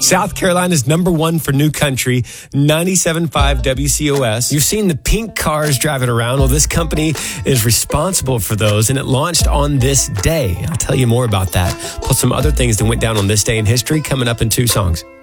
South Carolina's number one for new country, 97.5 WCOS. You've seen the pink cars driving around. Well, this company is responsible for those, and it launched on this day. I'll tell you more about that, plus some other things that went down on this day in history coming up in 2 songs.